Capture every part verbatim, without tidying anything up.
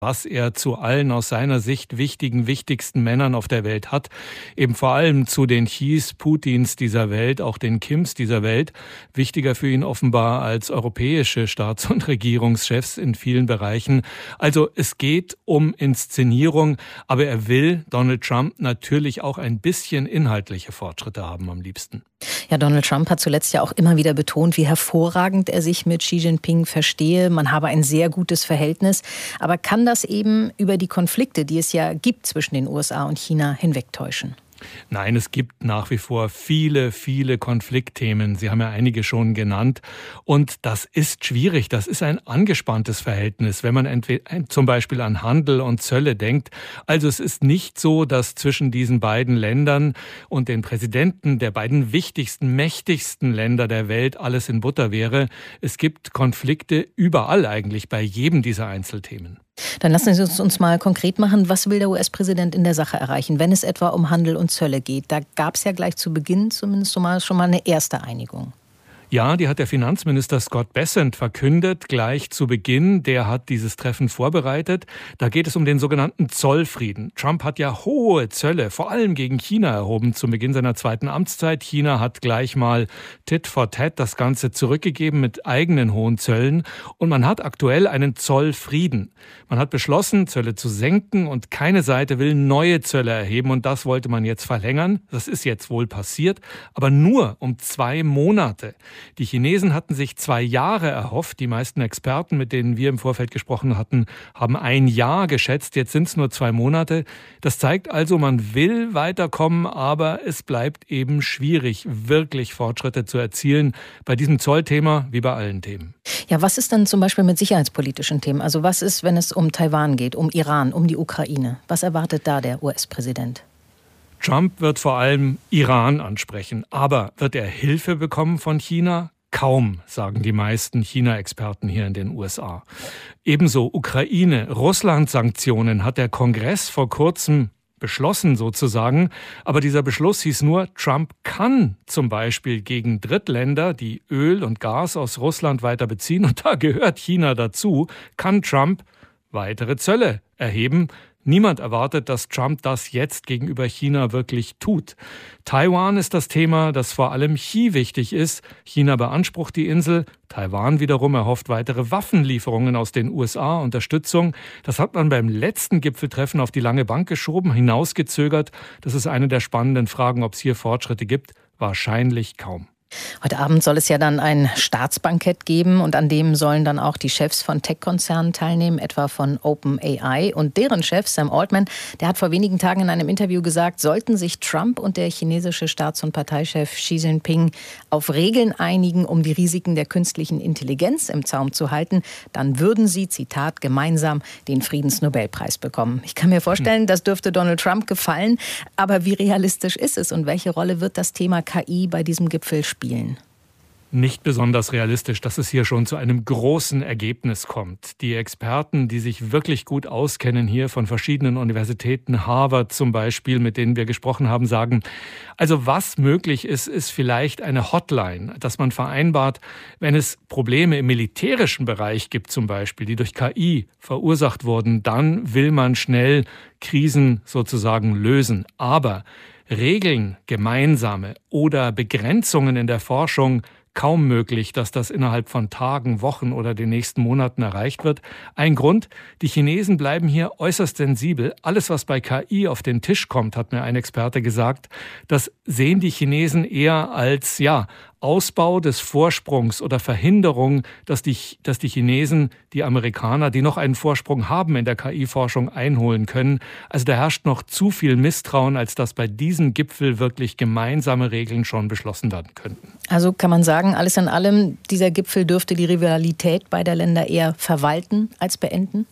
was er zu allen aus seiner Sicht wichtigen, wichtigsten Männern auf der Welt hat. Eben vor allem zu den Xis, Putins dieser Welt, auch den Kims dieser Welt. Wichtiger für ihn offenbar als europäische Staats- und Regierungschefs in vielen Bereichen. Also es geht um Inszenierung, aber er will, Donald Trump, natürlich auch ein bisschen inhaltliche Fortschritte haben am liebsten. Ja, Donald Trump hat zuletzt ja auch immer wieder betont, wie hervorragend er sich mit Xi Jinping verstehe. Man habe ein sehr gutes Verhältnis. Aber kann das eben über die Konflikte, die es ja gibt zwischen den U S A und China, hinwegtäuschen? Nein, es gibt nach wie vor viele, viele Konfliktthemen. Sie haben ja einige schon genannt. Und das ist schwierig. Das ist ein angespanntes Verhältnis, wenn man entweder zum Beispiel an Handel und Zölle denkt. Also es ist nicht so, dass zwischen diesen beiden Ländern und den Präsidenten der beiden wichtigsten, mächtigsten Länder der Welt alles in Butter wäre. Es gibt Konflikte überall eigentlich, bei jedem dieser Einzelthemen. Dann lassen Sie uns, uns mal konkret machen, was will der U S-Präsident in der Sache erreichen, wenn es etwa um Handel und Zölle geht? Da gab es ja gleich zu Beginn zumindest schon mal, schon mal eine erste Einigung. Ja, die hat der Finanzminister Scott Bessent verkündet, gleich zu Beginn. Der hat dieses Treffen vorbereitet. Da geht es um den sogenannten Zollfrieden. Trump hat ja hohe Zölle, vor allem gegen China, erhoben zum Beginn seiner zweiten Amtszeit. China hat gleich mal Tit for Tat das Ganze zurückgegeben mit eigenen hohen Zöllen. Und man hat aktuell einen Zollfrieden. Man hat beschlossen, Zölle zu senken und keine Seite will neue Zölle erheben. Und das wollte man jetzt verlängern. Das ist jetzt wohl passiert, aber nur um zwei Monate. Die Chinesen hatten sich zwei Jahre erhofft. Die meisten Experten, mit denen wir im Vorfeld gesprochen hatten, haben ein Jahr geschätzt. Jetzt sind es nur zwei Monate. Das zeigt also, man will weiterkommen, aber es bleibt eben schwierig, wirklich Fortschritte zu erzielen. Bei diesem Zollthema wie bei allen Themen. Ja, was ist dann zum Beispiel mit sicherheitspolitischen Themen? Also was ist, wenn es um Taiwan geht, um Iran, um die Ukraine? Was erwartet da der U S-Präsident? Trump wird vor allem Iran ansprechen. Aber wird er Hilfe bekommen von China? Kaum, sagen die meisten China-Experten hier in den U S A. Ebenso Ukraine, Russland-Sanktionen hat der Kongress vor kurzem beschlossen sozusagen. Aber dieser Beschluss hieß nur, Trump kann zum Beispiel gegen Drittländer, die Öl und Gas aus Russland weiter beziehen, und da gehört China dazu, kann Trump weitere Zölle erheben. Niemand erwartet, dass Trump das jetzt gegenüber China wirklich tut. Taiwan ist das Thema, das vor allem Xi wichtig ist. China beansprucht die Insel. Taiwan wiederum erhofft weitere Waffenlieferungen aus den U S A, Unterstützung. Das hat man beim letzten Gipfeltreffen auf die lange Bank geschoben, hinausgezögert. Das ist eine der spannenden Fragen, ob es hier Fortschritte gibt. Wahrscheinlich kaum. Heute Abend soll es ja dann ein Staatsbankett geben und an dem sollen dann auch die Chefs von Tech-Konzernen teilnehmen, etwa von OpenAI. Und deren Chef Sam Altman, der hat vor wenigen Tagen in einem Interview gesagt, sollten sich Trump und der chinesische Staats- und Parteichef Xi Jinping auf Regeln einigen, um die Risiken der künstlichen Intelligenz im Zaum zu halten, dann würden sie, Zitat, gemeinsam den Friedensnobelpreis bekommen. Ich kann mir vorstellen, das dürfte Donald Trump gefallen. Aber wie realistisch ist es und welche Rolle wird das Thema K I bei diesem Gipfel spielen? Spielen. Nicht besonders realistisch, dass es hier schon zu einem großen Ergebnis kommt. Die Experten, die sich wirklich gut auskennen hier von verschiedenen Universitäten, Harvard zum Beispiel, mit denen wir gesprochen haben, sagen, also was möglich ist, ist vielleicht eine Hotline, dass man vereinbart, wenn es Probleme im militärischen Bereich gibt zum Beispiel, die durch K I verursacht wurden, dann will man schnell Krisen sozusagen lösen. Aber Regeln, gemeinsame oder Begrenzungen in der Forschung, kaum möglich, dass das innerhalb von Tagen, Wochen oder den nächsten Monaten erreicht wird. Ein Grund, die Chinesen bleiben hier äußerst sensibel. Alles, was bei K I auf den Tisch kommt, hat mir ein Experte gesagt, das sehen die Chinesen eher als, ja, Ausbau des Vorsprungs oder Verhinderung, dass die, dass die Chinesen, die Amerikaner, die noch einen Vorsprung haben in der K I-Forschung, einholen können. Also da herrscht noch zu viel Misstrauen, als dass bei diesem Gipfel wirklich gemeinsame Regeln schon beschlossen werden könnten. Also kann man sagen, alles in allem, dieser Gipfel dürfte die Rivalität beider Länder eher verwalten als beenden?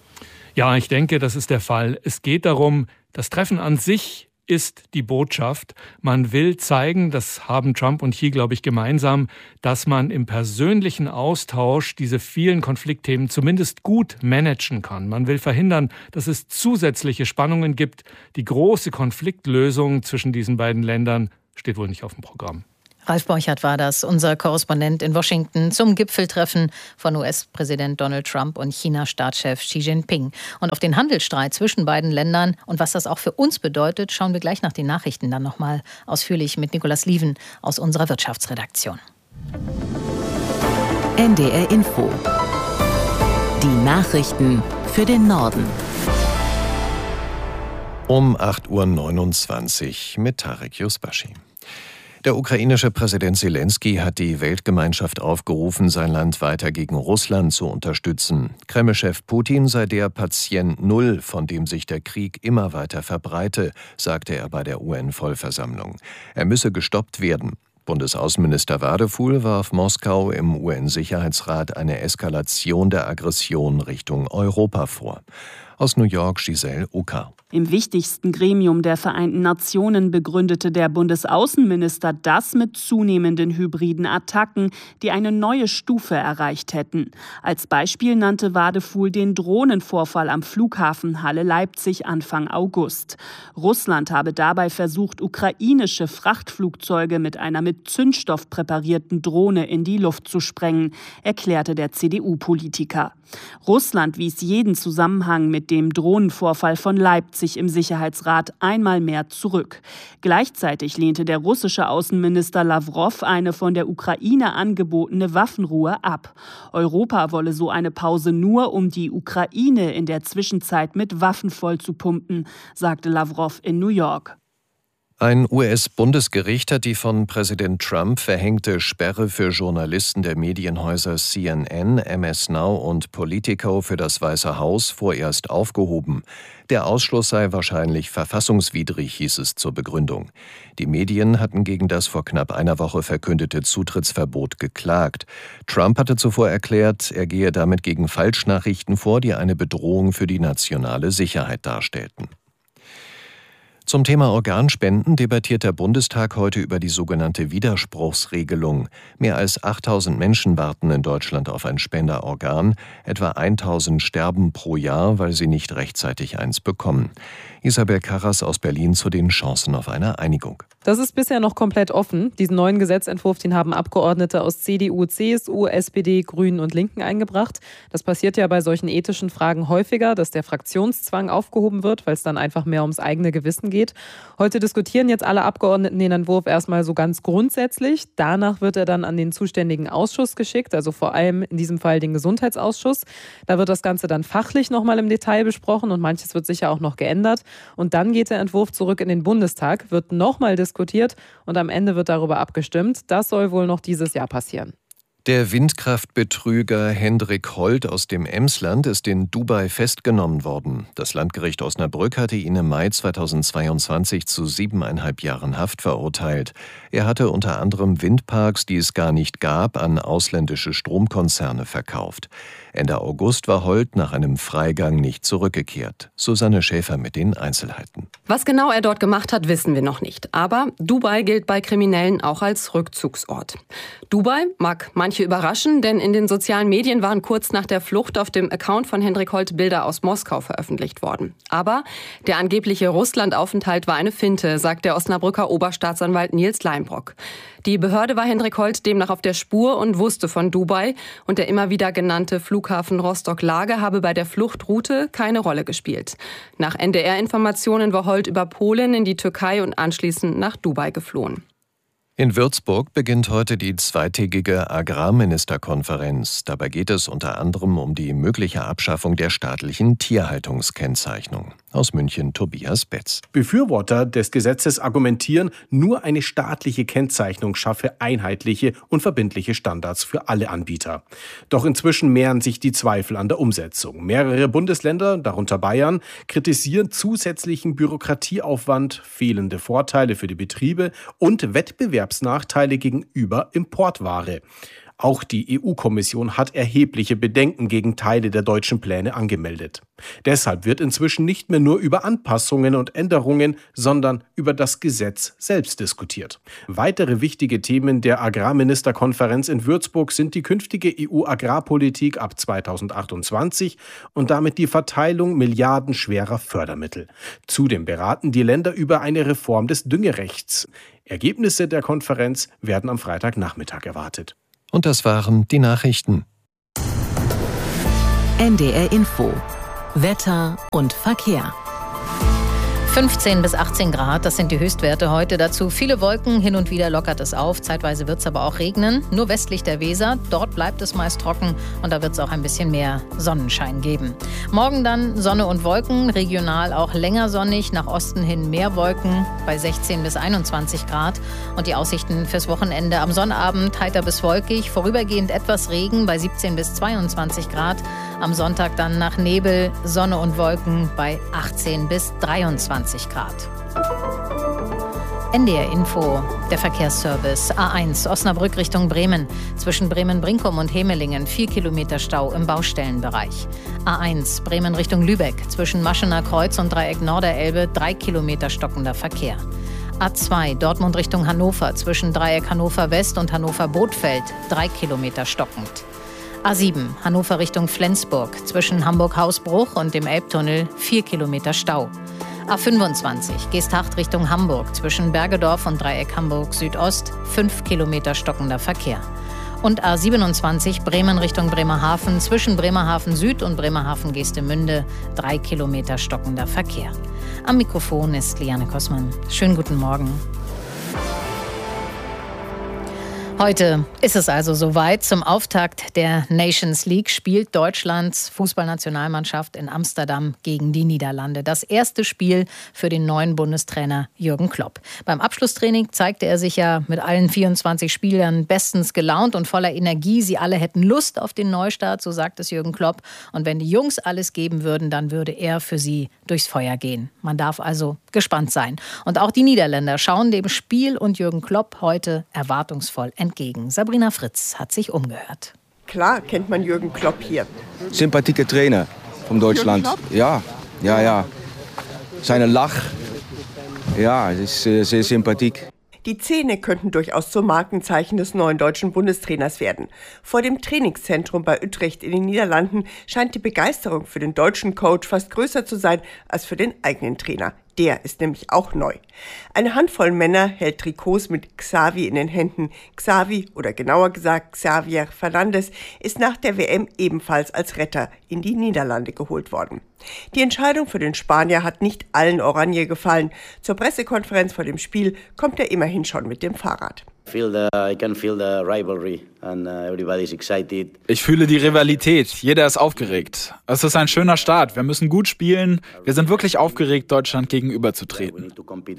Ja, ich denke, das ist der Fall. Es geht darum, das Treffen an sich ist die Botschaft. Man will zeigen, das haben Trump und Xi, glaube ich, gemeinsam, dass man im persönlichen Austausch diese vielen Konfliktthemen zumindest gut managen kann. Man will verhindern, dass es zusätzliche Spannungen gibt. Die große Konfliktlösung zwischen diesen beiden Ländern steht wohl nicht auf dem Programm. Ralf Borchardt war das, unser Korrespondent in Washington zum Gipfeltreffen von U S-Präsident Donald Trump und China-Staatschef Xi Jinping. Und auf den Handelsstreit zwischen beiden Ländern und was das auch für uns bedeutet, schauen wir gleich nach den Nachrichten dann nochmal ausführlich mit Nicolas Lieven aus unserer Wirtschaftsredaktion. N D R Info. Die Nachrichten für den Norden. Um acht Uhr neunundzwanzig mit Tarek Yusbashi. Der ukrainische Präsident Selenskyj hat die Weltgemeinschaft aufgerufen, sein Land weiter gegen Russland zu unterstützen. Kreml-Chef Putin sei der Patient Null, von dem sich der Krieg immer weiter verbreite, sagte er bei der U N-Vollversammlung. Er müsse gestoppt werden. Bundesaußenminister Wadefuhl warf Moskau im U N-Sicherheitsrat eine Eskalation der Aggression Richtung Europa vor. Aus New York Giselle Ucker. Im wichtigsten Gremium der Vereinten Nationen begründete der Bundesaußenminister das mit zunehmenden hybriden Attacken, die eine neue Stufe erreicht hätten. Als Beispiel nannte Wadefuhl den Drohnenvorfall am Flughafen Halle-Leipzig Anfang August. Russland habe dabei versucht, ukrainische Frachtflugzeuge mit einer mit Zündstoff präparierten Drohne in die Luft zu sprengen, erklärte der C D U-Politiker. Russland wies jeden Zusammenhang mit dem Drohnenvorfall von Leipzig im Sicherheitsrat einmal mehr zurück. Gleichzeitig lehnte der russische Außenminister Lawrow eine von der Ukraine angebotene Waffenruhe ab. Europa wolle so eine Pause nur, um die Ukraine in der Zwischenzeit mit Waffen vollzupumpen, sagte Lawrow in New York. Ein U S-Bundesgericht hat die von Präsident Trump verhängte Sperre für Journalisten der Medienhäuser C N N, M S Now und Politico für das Weiße Haus vorerst aufgehoben. Der Ausschluss sei wahrscheinlich verfassungswidrig, hieß es zur Begründung. Die Medien hatten gegen das vor knapp einer Woche verkündete Zutrittsverbot geklagt. Trump hatte zuvor erklärt, er gehe damit gegen Falschnachrichten vor, die eine Bedrohung für die nationale Sicherheit darstellten. Zum Thema Organspenden debattiert der Bundestag heute über die sogenannte Widerspruchsregelung. Mehr als achttausend Menschen warten in Deutschland auf ein Spenderorgan. Etwa tausend sterben pro Jahr, weil sie nicht rechtzeitig eins bekommen. Isabel Karras aus Berlin zu den Chancen auf eine Einigung. Das ist bisher noch komplett offen. Diesen neuen Gesetzentwurf, den haben Abgeordnete aus C D U, C S U, S P D, Grünen und Linken eingebracht. Das passiert ja bei solchen ethischen Fragen häufiger, dass der Fraktionszwang aufgehoben wird, weil es dann einfach mehr ums eigene Gewissen geht. Heute diskutieren jetzt alle Abgeordneten den Entwurf erstmal so ganz grundsätzlich. Danach wird er dann an den zuständigen Ausschuss geschickt, also vor allem in diesem Fall den Gesundheitsausschuss. Da wird das Ganze dann fachlich nochmal im Detail besprochen und manches wird sicher auch noch geändert. Und dann geht der Entwurf zurück in den Bundestag, wird nochmal diskutiert und am Ende wird darüber abgestimmt. Das soll wohl noch dieses Jahr passieren. Der Windkraftbetrüger Hendrik Holt aus dem Emsland ist in Dubai festgenommen worden. Das Landgericht Osnabrück hatte ihn im Mai zweitausendzweiundzwanzig zu siebeneinhalb Jahren Haft verurteilt. Er hatte unter anderem Windparks, die es gar nicht gab, an ausländische Stromkonzerne verkauft. Ende August war Holt nach einem Freigang nicht zurückgekehrt. Susanne Schäfer mit den Einzelheiten. Was genau er dort gemacht hat, wissen wir noch nicht. Aber Dubai gilt bei Kriminellen auch als Rückzugsort. Dubai mag manche überraschen, denn in den sozialen Medien waren kurz nach der Flucht auf dem Account von Hendrik Holt Bilder aus Moskau veröffentlicht worden. Aber der angebliche Russlandaufenthalt war eine Finte, sagt der Osnabrücker Oberstaatsanwalt Nils Leinbrock. Die Behörde war Hendrik Holt demnach auf der Spur und wusste von Dubai. Und der immer wieder genannte Flughafen Rostock-Lage habe bei der Fluchtroute keine Rolle gespielt. Nach N D R-Informationen war Holt über Polen in die Türkei und anschließend nach Dubai geflohen. In Würzburg beginnt heute die zweitägige Agrarministerkonferenz. Dabei geht es unter anderem um die mögliche Abschaffung der staatlichen Tierhaltungskennzeichnung. Aus München Tobias Betz. Befürworter des Gesetzes argumentieren, nur eine staatliche Kennzeichnung schaffe einheitliche und verbindliche Standards für alle Anbieter. Doch inzwischen mehren sich die Zweifel an der Umsetzung. Mehrere Bundesländer, darunter Bayern, kritisieren zusätzlichen Bürokratieaufwand, fehlende Vorteile für die Betriebe und Wettbewerbsnachteile gegenüber Importware. Auch die E U-Kommission hat erhebliche Bedenken gegen Teile der deutschen Pläne angemeldet. Deshalb wird inzwischen nicht mehr nur über Anpassungen und Änderungen, sondern über das Gesetz selbst diskutiert. Weitere wichtige Themen der Agrarministerkonferenz in Würzburg sind die künftige E U-Agrarpolitik ab zweitausendachtundzwanzig und damit die Verteilung milliardenschwerer Fördermittel. Zudem beraten die Länder über eine Reform des Düngerechts. Ergebnisse der Konferenz werden am Freitagnachmittag erwartet. Und das waren die Nachrichten. N D R Info. Wetter und Verkehr. fünfzehn bis achtzehn Grad, das sind die Höchstwerte heute. Dazu viele Wolken, hin und wieder lockert es auf. Zeitweise wird es aber auch regnen. Nur westlich der Weser, dort bleibt es meist trocken und da wird es auch ein bisschen mehr Sonnenschein geben. Morgen dann Sonne und Wolken, regional auch länger sonnig, nach Osten hin mehr Wolken bei sechzehn bis einundzwanzig Grad. Und die Aussichten fürs Wochenende am Sonnabend heiter bis wolkig, vorübergehend etwas Regen bei siebzehn bis zweiundzwanzig Grad. Am Sonntag dann nach Nebel, Sonne und Wolken bei achtzehn bis dreiundzwanzig Grad. N D R Info, der Verkehrsservice. A eins, Osnabrück Richtung Bremen. Zwischen Bremen-Brinkum und Hemelingen vier Kilometer Stau im Baustellenbereich. A eins, Bremen Richtung Lübeck. Zwischen Maschener Kreuz und Dreieck Norderelbe drei Kilometer stockender Verkehr. A zwei, Dortmund Richtung Hannover. Zwischen Dreieck Hannover West und Hannover Bothfeld drei Kilometer stockend. A sieben, Hannover Richtung Flensburg. Zwischen Hamburg-Hausbruch und dem Elbtunnel vier Kilometer Stau. A fünfundzwanzig, Geesthacht Richtung Hamburg. Zwischen Bergedorf und Dreieck Hamburg Südost fünf Kilometer stockender Verkehr. Und A siebenundzwanzig, Bremen Richtung Bremerhaven. Zwischen Bremerhaven Süd und Bremerhaven Geestemünde drei Kilometer stockender Verkehr. Am Mikrofon ist Liane Kossmann. Schönen guten Morgen. Heute ist es also soweit. Zum Auftakt der Nations League spielt Deutschlands Fußballnationalmannschaft in Amsterdam gegen die Niederlande. Das erste Spiel für den neuen Bundestrainer Jürgen Klopp. Beim Abschlusstraining zeigte er sich ja mit allen vierundzwanzig Spielern bestens gelaunt und voller Energie. Sie alle hätten Lust auf den Neustart, so sagt es Jürgen Klopp. Und wenn die Jungs alles geben würden, dann würde er für sie durchs Feuer gehen. Man darf also gespannt sein. Und auch die Niederländer schauen dem Spiel und Jürgen Klopp heute erwartungsvoll entgegen. Sabrina Fritz hat sich umgehört. Klar kennt man Jürgen Klopp hier. Sympathieke Trainer von Deutschland. Ja, ja, ja. Seine Lach, ja, ist äh, sehr sympathiek. Die Zähne könnten durchaus zum Markenzeichen des neuen deutschen Bundestrainers werden. Vor dem Trainingszentrum bei Utrecht in den Niederlanden scheint die Begeisterung für den deutschen Coach fast größer zu sein als für den eigenen Trainer. Der ist nämlich auch neu. Eine Handvoll Männer hält Trikots mit Xavi in den Händen. Xavi, oder genauer gesagt Xavier Fernandes, ist nach der W M ebenfalls als Retter in die Niederlande geholt worden. Die Entscheidung für den Spanier hat nicht allen Oranje gefallen. Zur Pressekonferenz vor dem Spiel kommt er immerhin schon mit dem Fahrrad. Ich fühle die Rivalität. Jeder ist aufgeregt. Es ist ein schöner Start. Wir müssen gut spielen. Wir sind wirklich aufgeregt, Deutschland gegenüberzutreten.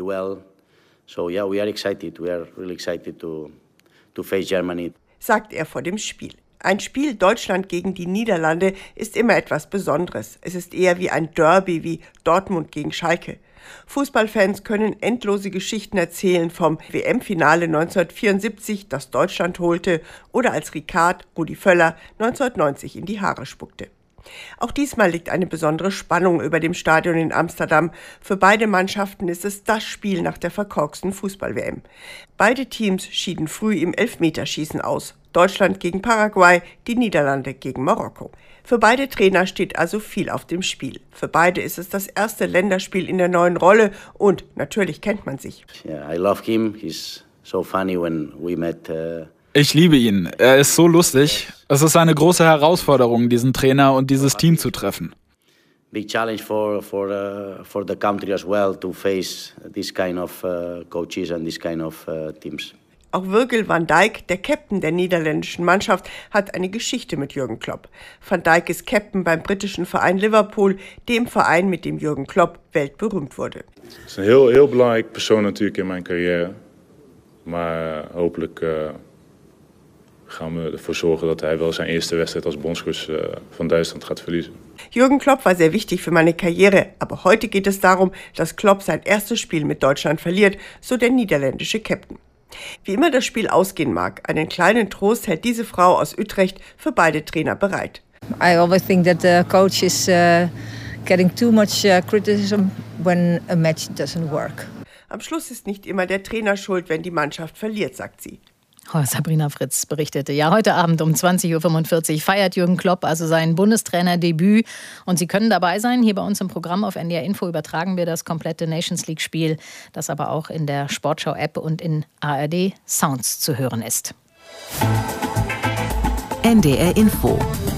Sagt er vor dem Spiel. Ein Spiel Deutschland gegen die Niederlande ist immer etwas Besonderes. Es ist eher wie ein Derby, wie Dortmund gegen Schalke. Fußballfans können endlose Geschichten erzählen vom W M-Finale neunzehnhundertvierundsiebzig, das Deutschland holte, oder als Ricard Rudi Völler neunzehnhundertneunzig in die Haare spuckte. Auch diesmal liegt eine besondere Spannung über dem Stadion in Amsterdam. Für beide Mannschaften ist es das Spiel nach der verkorksten Fußball-W M. Beide Teams schieden früh im Elfmeterschießen aus. Deutschland gegen Paraguay, die Niederlande gegen Marokko. Für beide Trainer steht also viel auf dem Spiel. Für beide ist es das erste Länderspiel in der neuen Rolle und natürlich kennt man sich. Yeah, I love him. He's so funny when we met. Uh Ich liebe ihn. Er ist so lustig. Es ist eine große Herausforderung, diesen Trainer und dieses Team zu treffen. Big challenge for for uh, for the country as well to face this kind of uh, coaches and this kind of uh, teams. Auch Virgil van Dijk, der Captain der niederländischen Mannschaft, hat eine Geschichte mit Jürgen Klopp. Van Dijk ist Captain beim britischen Verein Liverpool, dem Verein, mit dem Jürgen Klopp weltberühmt wurde. Het is een heel, heel belangrijke persoon natuurlijk in mijn carrière. Maar hopelijk uh, gaan we ervoor zorgen dat hij wel zijn eerste wedstrijd als bondscoach uh, van Duitsland gaat verliezen. Jürgen Klopp war sehr wichtig für meine Karriere, aber heute geht es darum, dass Klopp sein erstes Spiel mit Deutschland verliert, so der niederländische Captain. Wie immer das Spiel ausgehen mag, einen kleinen Trost hält diese Frau aus Utrecht für beide Trainer bereit. I always think that the coach is uh, getting too much uh, criticism when a match doesn't work. Am Schluss ist nicht immer der Trainer schuld, wenn die Mannschaft verliert, sagt sie. Oh, Sabrina Fritz berichtete. Ja, heute Abend um zwanzig Uhr fünfundvierzig feiert Jürgen Klopp also sein Bundestrainerdebüt. Und Sie können dabei sein. Hier bei uns im Programm auf N D R Info übertragen wir das komplette Nations League-Spiel, das aber auch in der Sportschau-App und in A R D Sounds zu hören ist. N D R Info.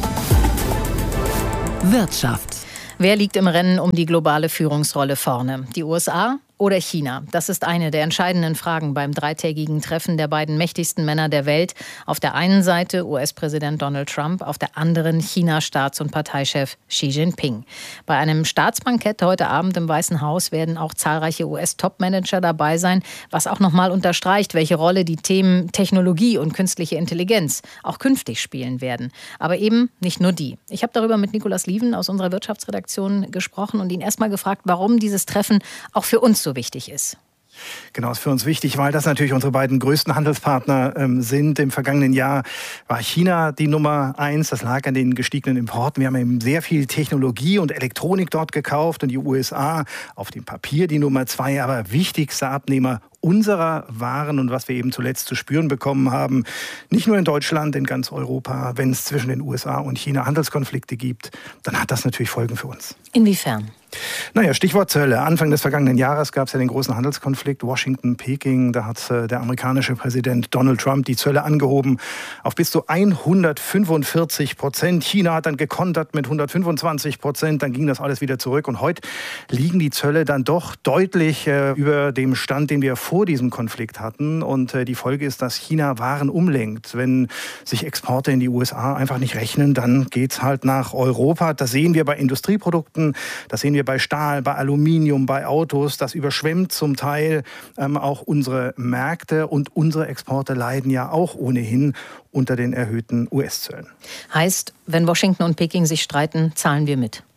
Wirtschaft. Wer liegt im Rennen um die globale Führungsrolle vorne? Die U S A oder China? Das ist eine der entscheidenden Fragen beim dreitägigen Treffen der beiden mächtigsten Männer der Welt. Auf der einen Seite U S-Präsident Donald Trump, auf der anderen China-Staats- und Parteichef Xi Jinping. Bei einem Staatsbankett heute Abend im Weißen Haus werden auch zahlreiche U S-Top-Manager dabei sein, was auch nochmal unterstreicht, welche Rolle die Themen Technologie und künstliche Intelligenz auch künftig spielen werden. Aber eben nicht nur die. Ich habe darüber mit Nicolas Lieven aus unserer Wirtschaftsredaktion gesprochen und ihn erstmal gefragt, warum dieses Treffen auch für uns so wichtig ist. Genau, ist für uns wichtig, weil das natürlich unsere beiden größten Handelspartner ähm, sind. Im vergangenen Jahr war China die Nummer eins. Das lag an den gestiegenen Importen. Wir haben eben sehr viel Technologie und Elektronik dort gekauft und die U S A auf dem Papier die Nummer zwei, aber wichtigster Abnehmer unserer Waren und was wir eben zuletzt zu spüren bekommen haben, nicht nur in Deutschland, in ganz Europa, wenn es zwischen den U S A und China Handelskonflikte gibt, dann hat das natürlich Folgen für uns. Inwiefern? Naja, Stichwort Zölle. Anfang des vergangenen Jahres gab es ja den großen Handelskonflikt Washington-Peking. Da hat äh, der amerikanische Präsident Donald Trump die Zölle angehoben auf bis zu hundertfünfundvierzig Prozent. China hat dann gekontert mit hundertfünfundzwanzig Prozent. Dann ging das alles wieder zurück. Und heute liegen die Zölle dann doch deutlich äh, über dem Stand, den wir vor diesem Konflikt hatten. Und äh, die Folge ist, dass China Waren umlenkt. Wenn sich Exporte in die U S A einfach nicht rechnen, dann geht's halt nach Europa. Das sehen wir bei Industrieprodukten, das sehen wir bei Stahl, bei Aluminium, bei Autos. Das überschwemmt zum Teil ähm, auch unsere Märkte und unsere Exporte leiden ja auch ohnehin unter den erhöhten U S-Zöllen. Heißt, wenn Washington und Peking sich streiten, zahlen wir mit?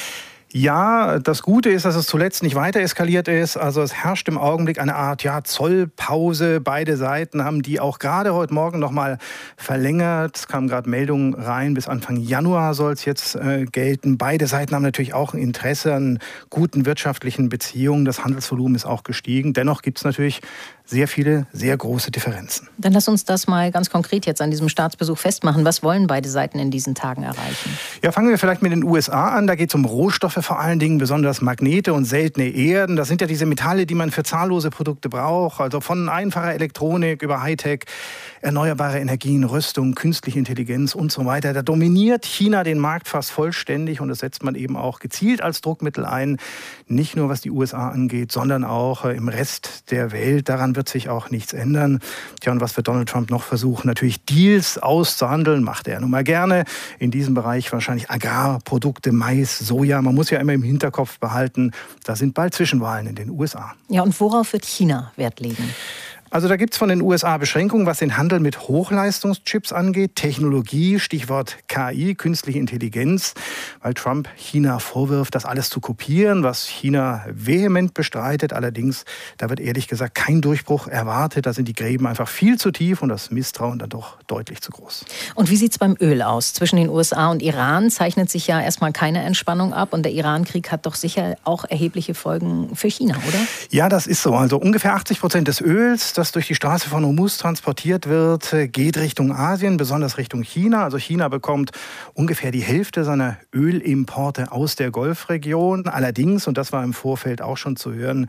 Ja, das Gute ist, dass es zuletzt nicht weiter eskaliert ist. Also es herrscht im Augenblick eine Art ja, Zollpause. Beide Seiten haben die auch gerade heute Morgen noch mal verlängert. Es kamen gerade Meldungen rein, bis Anfang Januar soll es jetzt äh, gelten. Beide Seiten haben natürlich auch ein Interesse an guten wirtschaftlichen Beziehungen. Das Handelsvolumen ist auch gestiegen. Dennoch gibt es natürlich sehr viele, sehr große Differenzen. Dann lass uns das mal ganz konkret jetzt an diesem Staatsbesuch festmachen. Was wollen beide Seiten in diesen Tagen erreichen? Ja, fangen wir vielleicht mit den U S A an. Da geht es um Rohstoffe vor allen Dingen, besonders Magnete und seltene Erden. Das sind ja diese Metalle, die man für zahllose Produkte braucht. Also von einfacher Elektronik über Hightech, erneuerbare Energien, Rüstung, künstliche Intelligenz und so weiter. Da dominiert China den Markt fast vollständig und das setzt man eben auch gezielt als Druckmittel ein. Nicht nur was die U S A angeht, sondern auch im Rest der Welt. Daran wird sich auch nichts ändern. Tja, und was wird Donald Trump noch versuchen? Natürlich Deals auszuhandeln, macht er nun mal gerne. In diesem Bereich wahrscheinlich Agrarprodukte, Mais, Soja. Man muss ja immer im Hinterkopf behalten, da sind bald Zwischenwahlen in den U S A. Ja, und worauf wird China Wert legen? Also da gibt es von den U S A Beschränkungen, was den Handel mit Hochleistungschips angeht. Technologie, Stichwort K I, künstliche Intelligenz, weil Trump China vorwirft, das alles zu kopieren, was China vehement bestreitet. Allerdings, da wird ehrlich gesagt kein Durchbruch erwartet. Da sind die Gräben einfach viel zu tief und das Misstrauen dann doch deutlich zu groß. Und wie sieht es beim Öl aus? Zwischen den U S A und Iran zeichnet sich ja erstmal keine Entspannung ab. Und der Iran-Krieg hat doch sicher auch erhebliche Folgen für China, oder? Ja, das ist so. Also ungefähr achtzig Prozent des Öls, das durch die Straße von Hormuz transportiert wird, geht Richtung Asien, besonders Richtung China. Also China bekommt ungefähr die Hälfte seiner Ölimporte aus der Golfregion. Allerdings, und das war im Vorfeld auch schon zu hören,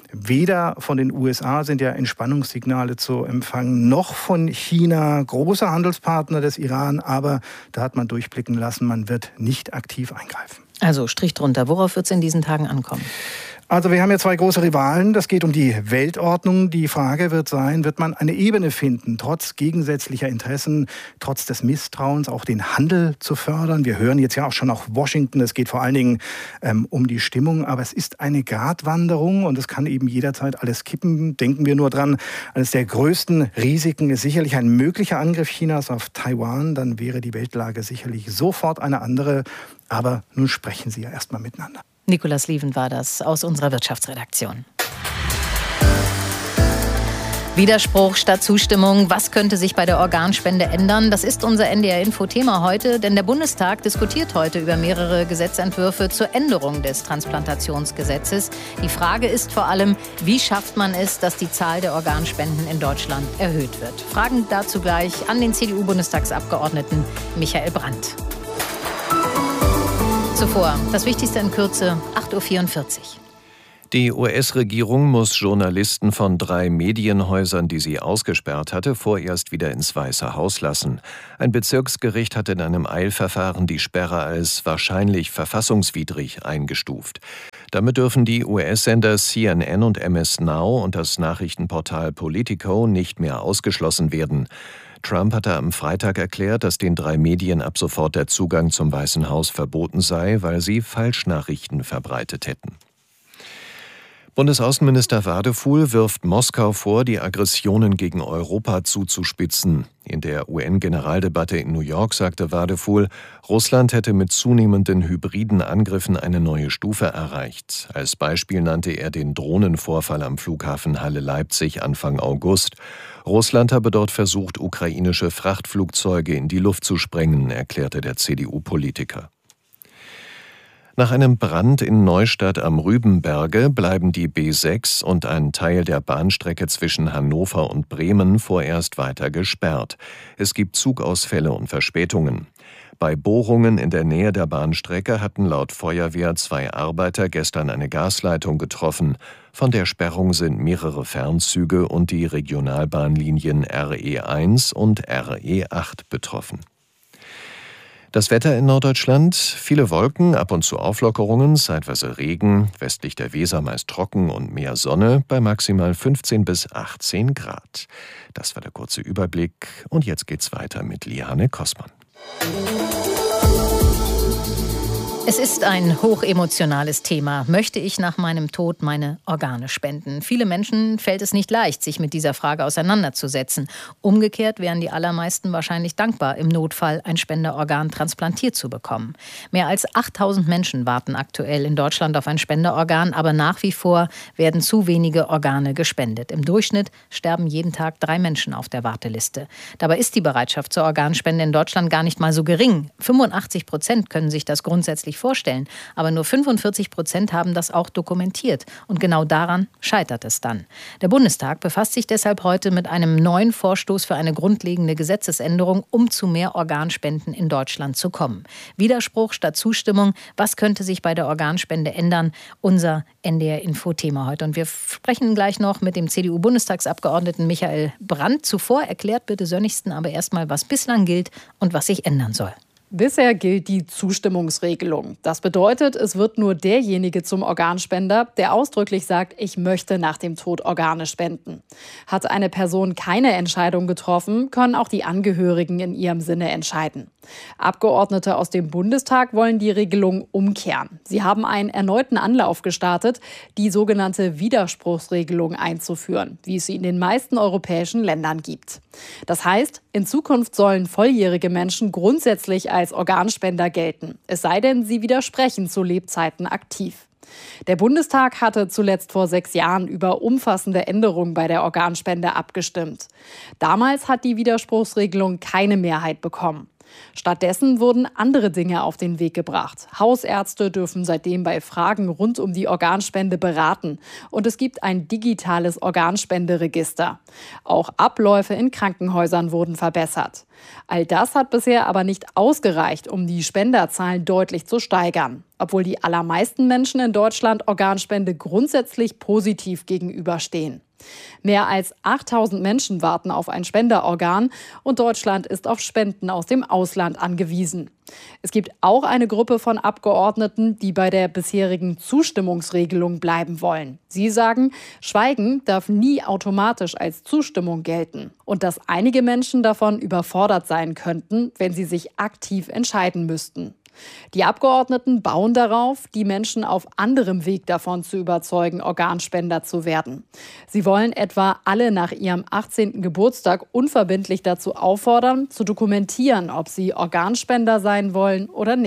weder von den U S A sind ja Entspannungssignale zu empfangen, noch von China, großer Handelspartner des Iran. Aber da hat man durchblicken lassen, man wird nicht aktiv eingreifen. Also Strich drunter. Worauf wird es in diesen Tagen ankommen? Also wir haben ja zwei große Rivalen. Das geht um die Weltordnung. Die Frage wird sein, wird man eine Ebene finden, trotz gegensätzlicher Interessen, trotz des Misstrauens, auch den Handel zu fördern. Wir hören jetzt ja auch schon auf Washington. Es geht vor allen Dingen ähm, um die Stimmung. Aber es ist eine Gratwanderung und es kann eben jederzeit alles kippen. Denken wir nur dran, eines der größten Risiken ist sicherlich ein möglicher Angriff Chinas auf Taiwan. Dann wäre die Weltlage sicherlich sofort eine andere. Aber nun sprechen sie ja erstmal miteinander. Nicolas Lieven war das aus unserer Wirtschaftsredaktion. Widerspruch statt Zustimmung. Was könnte sich bei der Organspende ändern? Das ist unser N D R-Info-Thema heute, denn der Bundestag diskutiert heute über mehrere Gesetzentwürfe zur Änderung des Transplantationsgesetzes. Die Frage ist vor allem, wie schafft man es, dass die Zahl der Organspenden in Deutschland erhöht wird? Fragen dazu gleich an den C D U-Bundestagsabgeordneten Michael Brandt. Zuvor das Wichtigste in Kürze, acht Uhr vierundvierzig. Die U S-Regierung muss Journalisten von drei Medienhäusern, die sie ausgesperrt hatte, vorerst wieder ins Weiße Haus lassen. Ein Bezirksgericht hat in einem Eilverfahren die Sperre als wahrscheinlich verfassungswidrig eingestuft. Damit dürfen die U S-Sender C N N und M S Now und das Nachrichtenportal Politico nicht mehr ausgeschlossen werden. Trump hatte am Freitag erklärt, dass den drei Medien ab sofort der Zugang zum Weißen Haus verboten sei, weil sie Falschnachrichten verbreitet hätten. Bundesaußenminister Wadefuhl wirft Moskau vor, die Aggressionen gegen Europa zuzuspitzen. In der U N-Generaldebatte in New York sagte Wadefuhl, Russland hätte mit zunehmenden hybriden Angriffen eine neue Stufe erreicht. Als Beispiel nannte er den Drohnenvorfall am Flughafen Halle-Leipzig Anfang August. Russland habe dort versucht, ukrainische Frachtflugzeuge in die Luft zu sprengen, erklärte der C D U-Politiker. Nach einem Brand in Neustadt am Rübenberge bleiben die B sechs und ein Teil der Bahnstrecke zwischen Hannover und Bremen vorerst weiter gesperrt. Es gibt Zugausfälle und Verspätungen. Bei Bohrungen in der Nähe der Bahnstrecke hatten laut Feuerwehr zwei Arbeiter gestern eine Gasleitung getroffen. Von der Sperrung sind mehrere Fernzüge und die Regionalbahnlinien R E eins und R E acht betroffen. Das Wetter in Norddeutschland, viele Wolken, ab und zu Auflockerungen, zeitweise Regen, westlich der Weser meist trocken und mehr Sonne bei maximal fünfzehn bis achtzehn Grad. Das war der kurze Überblick und jetzt geht's weiter mit Liane Kossmann. Es ist ein hochemotionales Thema. Möchte ich nach meinem Tod meine Organe spenden? Viele Menschen fällt es nicht leicht, sich mit dieser Frage auseinanderzusetzen. Umgekehrt wären die allermeisten wahrscheinlich dankbar, im Notfall ein Spenderorgan transplantiert zu bekommen. Mehr als achttausend Menschen warten aktuell in Deutschland auf ein Spenderorgan, aber nach wie vor werden zu wenige Organe gespendet. Im Durchschnitt sterben jeden Tag drei Menschen auf der Warteliste. Dabei ist die Bereitschaft zur Organspende in Deutschland gar nicht mal so gering. fünfundachtzig Prozent können sich das grundsätzlich vorstellen, aber nur fünfundvierzig Prozent haben das auch dokumentiert. Und genau daran scheitert es dann. Der Bundestag befasst sich deshalb heute mit einem neuen Vorstoß für eine grundlegende Gesetzesänderung, um zu mehr Organspenden in Deutschland zu kommen. Widerspruch statt Zustimmung. Was könnte sich bei der Organspende ändern? Unser N D R-Info-Thema heute. Und wir sprechen gleich noch mit dem C D U-Bundestagsabgeordneten Michael Brandt. Zuvor erklärt bitte Sönnigsten aber erstmal, was bislang gilt und was sich ändern soll. Bisher gilt die Zustimmungsregelung. Das bedeutet, es wird nur derjenige zum Organspender, der ausdrücklich sagt, ich möchte nach dem Tod Organe spenden. Hat eine Person keine Entscheidung getroffen, können auch die Angehörigen in ihrem Sinne entscheiden. Abgeordnete aus dem Bundestag wollen die Regelung umkehren. Sie haben einen erneuten Anlauf gestartet, die sogenannte Widerspruchsregelung einzuführen, wie es sie in den meisten europäischen Ländern gibt. Das heißt, in Zukunft sollen volljährige Menschen grundsätzlich als Organspender gelten, es sei denn, sie widersprechen zu Lebzeiten aktiv. Der Bundestag hatte zuletzt vor sechs Jahren über umfassende Änderungen bei der Organspende abgestimmt. Damals hat die Widerspruchsregelung keine Mehrheit bekommen. Stattdessen wurden andere Dinge auf den Weg gebracht. Hausärzte dürfen seitdem bei Fragen rund um die Organspende beraten. Und es gibt ein digitales Organspenderegister. Auch Abläufe in Krankenhäusern wurden verbessert. All das hat bisher aber nicht ausgereicht, um die Spenderzahlen deutlich zu steigern. Obwohl die allermeisten Menschen in Deutschland Organspende grundsätzlich positiv gegenüberstehen. Mehr als achttausend Menschen warten auf ein Spenderorgan und Deutschland ist auf Spenden aus dem Ausland angewiesen. Es gibt auch eine Gruppe von Abgeordneten, die bei der bisherigen Zustimmungsregelung bleiben wollen. Sie sagen, Schweigen darf nie automatisch als Zustimmung gelten und dass einige Menschen davon überfordert sein könnten, wenn sie sich aktiv entscheiden müssten. Die Abgeordneten bauen darauf, die Menschen auf anderem Weg davon zu überzeugen, Organspender zu werden. Sie wollen etwa alle nach ihrem achtzehnten Geburtstag unverbindlich dazu auffordern, zu dokumentieren, ob sie Organspender sein wollen oder nicht.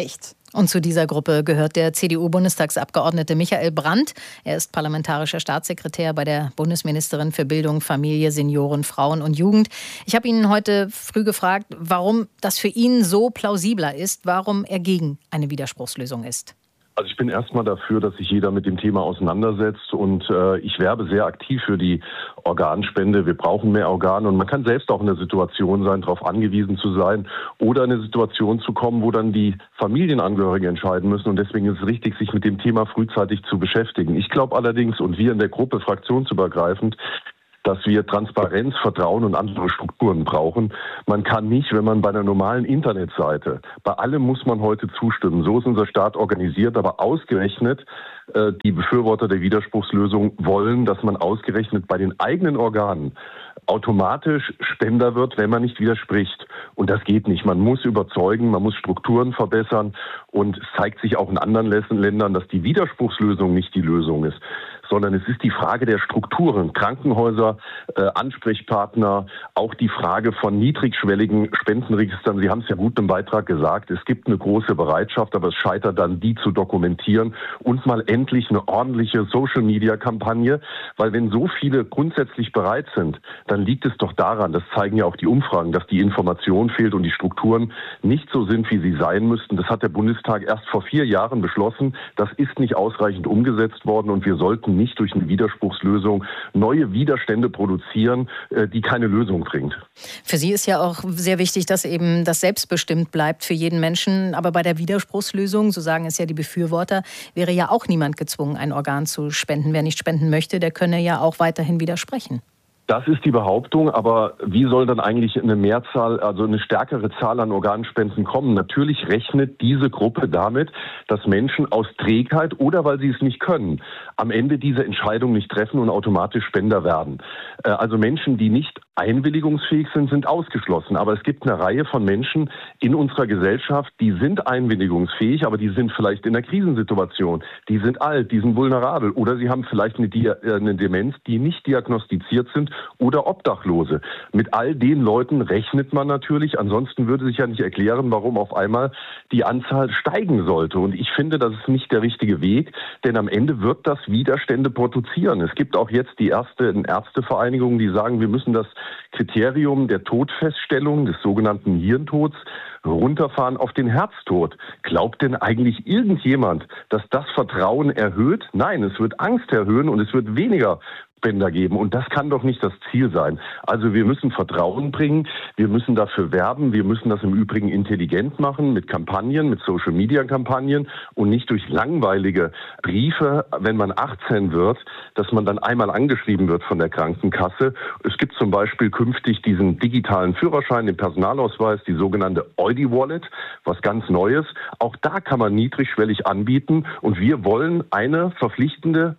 Und zu dieser Gruppe gehört der C D U-Bundestagsabgeordnete Michael Brandt. Er ist parlamentarischer Staatssekretär bei der Bundesministerin für Bildung, Familie, Senioren, Frauen und Jugend. Ich habe ihn heute früh gefragt, warum das für ihn so plausibler ist, warum er gegen eine Widerspruchslösung ist. Also ich bin erstmal dafür, dass sich jeder mit dem Thema auseinandersetzt und äh, ich werbe sehr aktiv für die Organspende. Wir brauchen mehr Organe und man kann selbst auch in der Situation sein, darauf angewiesen zu sein oder in eine Situation zu kommen, wo dann die Familienangehörigen entscheiden müssen und deswegen ist es richtig, sich mit dem Thema frühzeitig zu beschäftigen. Ich glaube allerdings, und wir in der Gruppe fraktionsübergreifend, dass wir Transparenz, Vertrauen und andere Strukturen brauchen. Man kann nicht, wenn man bei einer normalen Internetseite, bei allem muss man heute zustimmen. So ist unser Staat organisiert, aber ausgerechnet äh, die Befürworter der Widerspruchslösung wollen, dass man ausgerechnet bei den eigenen Organen automatisch Spender wird, wenn man nicht widerspricht. Und das geht nicht. Man muss überzeugen, man muss Strukturen verbessern und es zeigt sich auch in anderen Ländern, dass die Widerspruchslösung nicht die Lösung ist, sondern es ist die Frage der Strukturen, Krankenhäuser, äh, Ansprechpartner, auch die Frage von niedrigschwelligen Spendenregistern. Sie haben es ja gut im Beitrag gesagt, es gibt eine große Bereitschaft, aber es scheitert dann, die zu dokumentieren und mal endlich eine ordentliche Social-Media-Kampagne, weil wenn so viele grundsätzlich bereit sind, dann liegt es doch daran, das zeigen ja auch die Umfragen, dass die Information fehlt und die Strukturen nicht so sind, wie sie sein müssten. Das hat der Bundestag erst vor vier Jahren beschlossen. Das ist nicht ausreichend umgesetzt worden und wir sollten nicht durch eine Widerspruchslösung neue Widerstände produzieren, die keine Lösung bringt. Für Sie ist ja auch sehr wichtig, dass eben das selbstbestimmt bleibt für jeden Menschen. Aber bei der Widerspruchslösung, so sagen es ja die Befürworter, wäre ja auch niemand gezwungen, ein Organ zu spenden. Wer nicht spenden möchte, der könne ja auch weiterhin widersprechen. Das ist die Behauptung, aber wie soll dann eigentlich eine Mehrzahl, also eine stärkere Zahl an Organspenden kommen? Natürlich rechnet diese Gruppe damit, dass Menschen aus Trägheit oder weil sie es nicht können, am Ende diese Entscheidung nicht treffen und automatisch Spender werden. Also Menschen, die nicht einwilligungsfähig sind, sind ausgeschlossen. Aber es gibt eine Reihe von Menschen in unserer Gesellschaft, die sind einwilligungsfähig, aber die sind vielleicht in einer Krisensituation. Die sind alt, die sind vulnerabel oder sie haben vielleicht eine, Di- eine Demenz, die nicht diagnostiziert sind oder Obdachlose. Mit all den Leuten rechnet man natürlich. Ansonsten würde sich ja nicht erklären, warum auf einmal die Anzahl steigen sollte. Und ich finde, das ist nicht der richtige Weg, denn am Ende wird das Widerstände produzieren. Es gibt auch jetzt die ersten Ärztevereinigungen, die sagen, wir müssen das Kriterium der Todfeststellung, des sogenannten Hirntods, runterfahren auf den Herztod. Glaubt denn eigentlich irgendjemand, dass das Vertrauen erhöht? Nein, es wird Angst erhöhen und es wird weniger Spender geben. Und das kann doch nicht das Ziel sein. Also wir müssen Vertrauen bringen, wir müssen dafür werben, wir müssen das im Übrigen intelligent machen mit Kampagnen, mit Social-Media-Kampagnen und nicht durch langweilige Briefe, wenn man achtzehn wird, dass man dann einmal angeschrieben wird von der Krankenkasse. Es gibt zum Beispiel künftig diesen digitalen Führerschein, den Personalausweis, die sogenannte Eudi-Wallet, was ganz Neues. Auch da kann man niedrigschwellig anbieten und wir wollen eine verpflichtende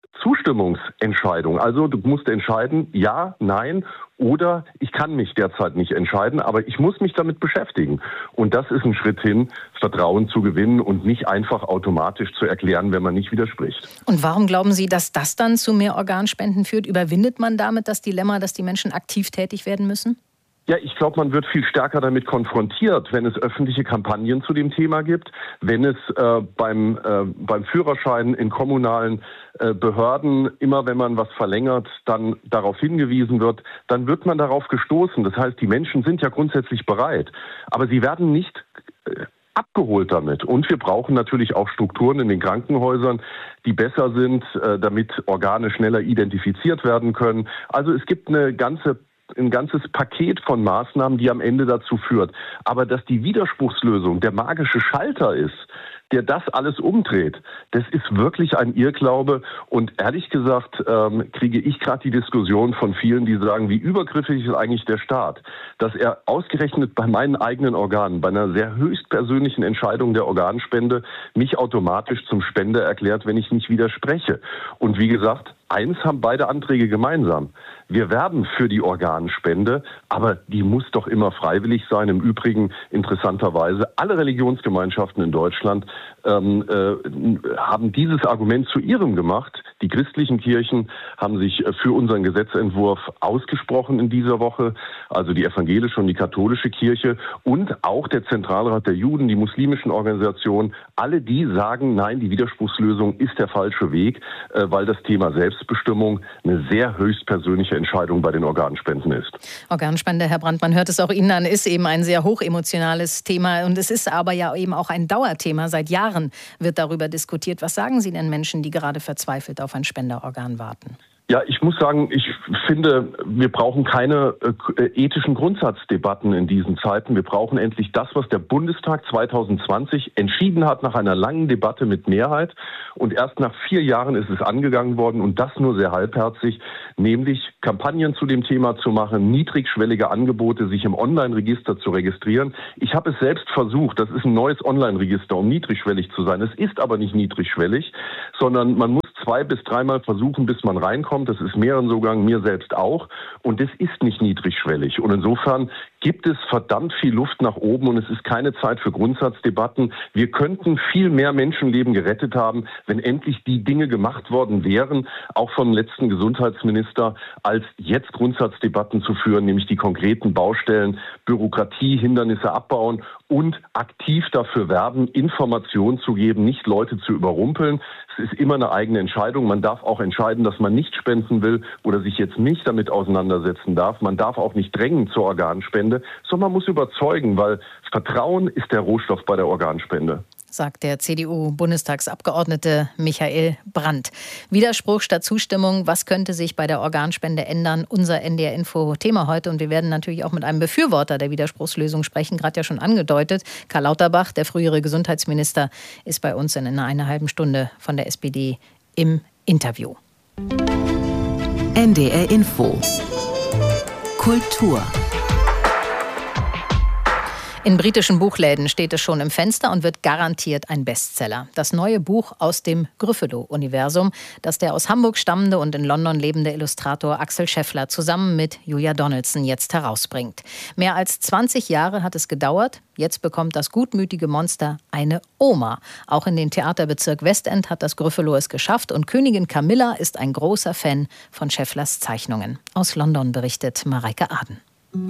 Zustimmungsentscheidung. Also du musst entscheiden, ja, nein oder ich kann mich derzeit nicht entscheiden, aber ich muss mich damit beschäftigen. Und das ist ein Schritt hin, Vertrauen zu gewinnen und nicht einfach automatisch zu erklären, wenn man nicht widerspricht. Und warum glauben Sie, dass das dann zu mehr Organspenden führt? Überwindet man damit das Dilemma, dass die Menschen aktiv tätig werden müssen? Ja, ich glaube, man wird viel stärker damit konfrontiert, wenn es öffentliche Kampagnen zu dem Thema gibt, wenn es äh, beim, äh, beim Führerschein in kommunalen äh, Behörden, immer wenn man was verlängert, dann darauf hingewiesen wird, dann wird man darauf gestoßen. Das heißt, die Menschen sind ja grundsätzlich bereit, aber sie werden nicht äh, abgeholt damit. Und wir brauchen natürlich auch Strukturen in den Krankenhäusern, die besser sind, äh, damit Organe schneller identifiziert werden können. Also es gibt eine ganze ein ganzes Paket von Maßnahmen, die am Ende dazu führt. Aber dass die Widerspruchslösung der magische Schalter ist, der das alles umdreht, das ist wirklich ein Irrglaube. Und ehrlich gesagt ähm, kriege ich gerade die Diskussion von vielen, die sagen, wie übergriffig ist eigentlich der Staat, dass er ausgerechnet bei meinen eigenen Organen, bei einer sehr höchstpersönlichen Entscheidung der Organspende, mich automatisch zum Spender erklärt, wenn ich nicht widerspreche. Und wie gesagt, eins haben beide Anträge gemeinsam. Wir werben für die Organspende, aber die muss doch immer freiwillig sein. Im Übrigen interessanterweise, alle Religionsgemeinschaften in Deutschland ähm, äh, haben dieses Argument zu ihrem gemacht. Die christlichen Kirchen haben sich für unseren Gesetzentwurf ausgesprochen in dieser Woche, also die evangelische und die katholische Kirche und auch der Zentralrat der Juden, die muslimischen Organisationen. Alle die sagen, nein, die Widerspruchslösung ist der falsche Weg, weil das Thema Selbstbestimmung eine sehr höchstpersönliche Entscheidung bei den Organspenden ist. Organspende, Herr Brandt, man hört es auch Ihnen an, ist eben ein sehr hochemotionales Thema. Und es ist aber ja eben auch ein Dauerthema. Seit Jahren wird darüber diskutiert. Was sagen Sie denn Menschen, die gerade verzweifelt auf ein Spenderorgan warten? Ja, ich muss sagen, ich finde, wir brauchen keine äh, ethischen Grundsatzdebatten in diesen Zeiten. Wir brauchen endlich das, was der Bundestag zwanzig zwanzig entschieden hat nach einer langen Debatte mit Mehrheit. Und erst nach vier Jahren ist es angegangen worden und das nur sehr halbherzig, nämlich Kampagnen zu dem Thema zu machen, niedrigschwellige Angebote, sich im Online-Register zu registrieren. Ich habe es selbst versucht, das ist ein neues Online-Register, um niedrigschwellig zu sein. Es ist aber nicht niedrigschwellig, sondern man muss zwei bis dreimal versuchen, bis man reinkommt. Das ist mehreren so gegangen, mir selbst auch. Und es ist nicht niedrigschwellig. Und insofern gibt es verdammt viel Luft nach oben und es ist keine Zeit für Grundsatzdebatten. Wir könnten viel mehr Menschenleben gerettet haben, wenn endlich die Dinge gemacht worden wären, auch vom letzten Gesundheitsminister, als jetzt Grundsatzdebatten zu führen, nämlich die konkreten Baustellen, Bürokratie, Hindernisse abbauen und aktiv dafür werben, Informationen zu geben, nicht Leute zu überrumpeln. Es ist immer eine eigene Entscheidung. Man darf auch entscheiden, dass man nicht spenden will oder sich jetzt nicht damit auseinandersetzen darf. Man darf auch nicht drängen zur Organspende, sondern man muss überzeugen, weil Vertrauen ist der Rohstoff bei der Organspende. Sagt der C D U-Bundestagsabgeordnete Michael Brandt. Widerspruch statt Zustimmung, was könnte sich bei der Organspende ändern? Unser N D R-Info-Thema heute. Und wir werden natürlich auch mit einem Befürworter der Widerspruchslösung sprechen, gerade ja schon angedeutet. Karl Lauterbach, der frühere Gesundheitsminister, ist bei uns in einer halben Stunde von der S P D im Interview. N D R-Info. Kultur. In britischen Buchläden steht es schon im Fenster und wird garantiert ein Bestseller. Das neue Buch aus dem Gryffalo-Universum, das der aus Hamburg stammende und in London lebende Illustrator Axel Scheffler zusammen mit Julia Donaldson jetzt herausbringt. Mehr als zwanzig Jahre hat es gedauert. Jetzt bekommt das gutmütige Monster eine Oma. Auch in den Theaterbezirk Westend hat das Gryffalo es geschafft und Königin Camilla ist ein großer Fan von Schefflers Zeichnungen. Aus London berichtet Mareike Aden.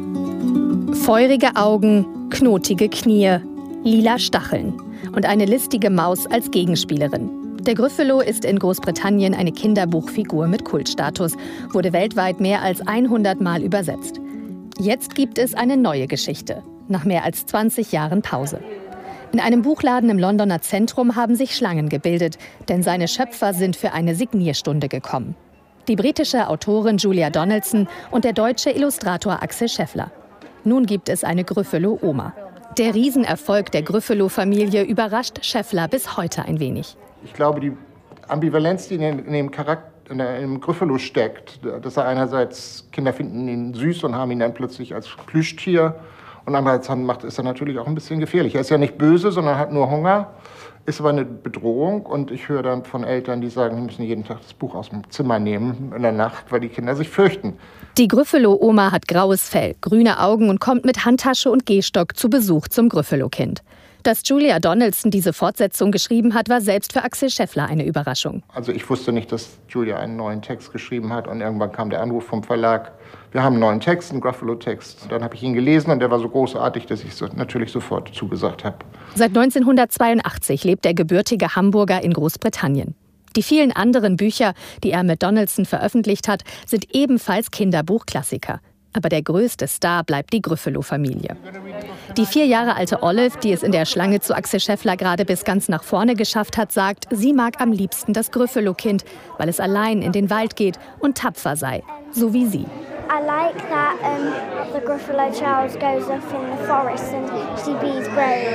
Feurige Augen, knotige Knie, lila Stacheln und eine listige Maus als Gegenspielerin. Der Gryffalo ist in Großbritannien eine Kinderbuchfigur mit Kultstatus, wurde weltweit mehr als hundert Mal übersetzt. Jetzt gibt es eine neue Geschichte, nach mehr als zwanzig Jahren Pause. In einem Buchladen im Londoner Zentrum haben sich Schlangen gebildet, denn seine Schöpfer sind für eine Signierstunde gekommen. Die britische Autorin Julia Donaldson und der deutsche Illustrator Axel Scheffler. Nun gibt es eine Gryffalo-Oma. Der Riesenerfolg der Gryffalo-Familie überrascht Scheffler bis heute ein wenig. Ich glaube, die Ambivalenz, die in dem Charakter, in dem Gryffalo steckt, dass er einerseits, Kinder finden ihn süß und haben ihn dann plötzlich als Plüschtier und andererseits macht, ist er natürlich auch ein bisschen gefährlich. Er ist ja nicht böse, sondern hat nur Hunger. Ist aber eine Bedrohung und ich höre dann von Eltern, die sagen, sie müssen jeden Tag das Buch aus dem Zimmer nehmen in der Nacht, weil die Kinder sich fürchten. Die Gryffalo-Oma hat graues Fell, grüne Augen und kommt mit Handtasche und Gehstock zu Besuch zum Gryffalo-Kind. Dass Julia Donaldson diese Fortsetzung geschrieben hat, war selbst für Axel Scheffler eine Überraschung. Also ich wusste nicht, dass Julia einen neuen Text geschrieben hat und irgendwann kam der Anruf vom Verlag, wir haben einen neuen Text, einen Gryffalo-Text. Dann habe ich ihn gelesen und der war so großartig, dass ich so natürlich sofort zugesagt habe. Seit neunzehnhundertzweiundachtzig lebt der gebürtige Hamburger in Großbritannien. Die vielen anderen Bücher, die er mit Donaldson veröffentlicht hat, sind ebenfalls Kinderbuchklassiker. Aber der größte Star bleibt die Gryffalo-Familie. Die vier Jahre alte Olive, die es in der Schlange zu Axel Scheffler gerade bis ganz nach vorne geschafft hat, sagt, sie mag am liebsten das Gryffalo-Kind, weil es allein in den Wald geht und tapfer sei, so wie sie. I like that um, the Gryffalo child goes off in the forest and she bees brave,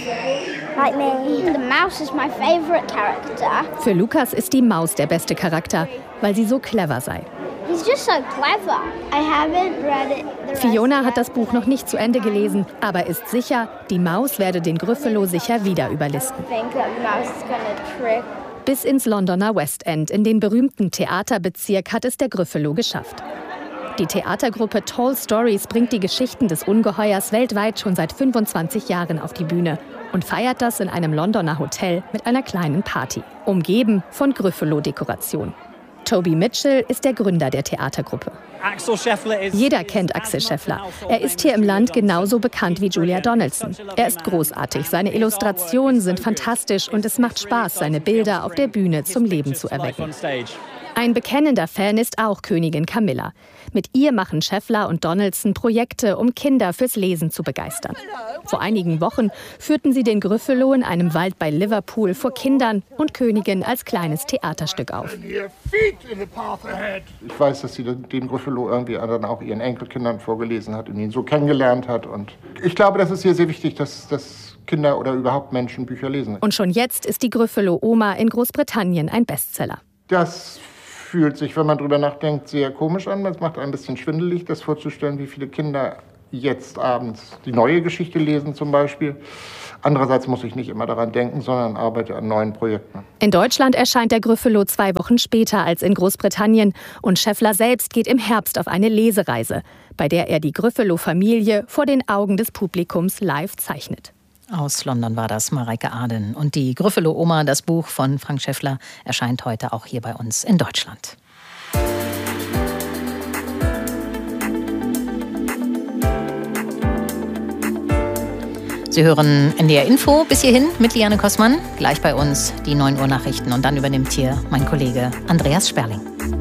like me. The mouse is my favorite character. Für Lukas ist die Maus der beste Charakter, weil sie so clever sei. He's just so clever. I haven't read it. Fiona hat das Buch noch nicht zu Ende gelesen, aber ist sicher, die Maus werde den Gryffalo sicher wieder überlisten. I think that the mouse is gonna trick. Bis ins Londoner West End, in den berühmten Theaterbezirk, hat es der Gryffalo geschafft. Die Theatergruppe Tall Stories bringt die Geschichten des Ungeheuers weltweit schon seit fünfundzwanzig Jahren auf die Bühne und feiert das in einem Londoner Hotel mit einer kleinen Party, umgeben von Gryffalo-Dekoration. Toby Mitchell ist der Gründer der Theatergruppe. Jeder kennt Axel Scheffler. Er ist hier im Land genauso bekannt wie Julia Donaldson. Er ist großartig, seine Illustrationen sind fantastisch und es macht Spaß, seine Bilder auf der Bühne zum Leben zu erwecken. Ein bekennender Fan ist auch Königin Camilla. Mit ihr machen Scheffler und Donaldson Projekte, um Kinder fürs Lesen zu begeistern. Vor einigen Wochen führten sie den Gryffalo in einem Wald bei Liverpool vor Kindern und Königin als kleines Theaterstück auf. Ich weiß, dass sie den Gryffalo irgendwie dann auch ihren Enkelkindern vorgelesen hat und ihn so kennengelernt hat. Und ich glaube, das ist hier sehr wichtig, dass, dass Kinder oder überhaupt Menschen Bücher lesen. Und schon jetzt ist die Gryffalo-Oma in Großbritannien ein Bestseller. Das fühlt sich, wenn man drüber nachdenkt, sehr komisch an. Es macht ein bisschen schwindelig, das vorzustellen, wie viele Kinder jetzt abends die neue Geschichte lesen zum Beispiel. Andererseits muss ich nicht immer daran denken, sondern arbeite an neuen Projekten. In Deutschland erscheint der Gryffalo zwei Wochen später als in Großbritannien. Und Scheffler selbst geht im Herbst auf eine Lesereise, bei der er die Gryffalo-Familie vor den Augen des Publikums live zeichnet. Aus London war das Mareike Aden. Und die Gryffalo-Oma, das Buch von Frank Scheffler, erscheint heute auch hier bei uns in Deutschland. Sie hören N D R Info bis hierhin mit Liane Kossmann. Gleich bei uns die neun Uhr Nachrichten und dann übernimmt hier mein Kollege Andreas Sperling.